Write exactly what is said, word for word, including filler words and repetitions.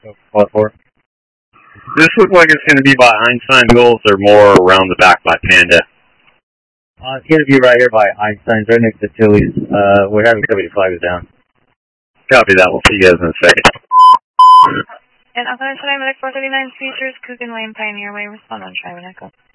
What for? Does this look like it's going to be by Einstein Goals or more around the back by Panda? Uh, it's going to be right here by Einstein's, right next to Tilly's. Uh, we're having somebody flag us down. Copy that. We'll see you guys in a second. And Alpha nine four thirty-nine Features, Coogan Lane, Pioneer Way. Respond on Tri-Echo.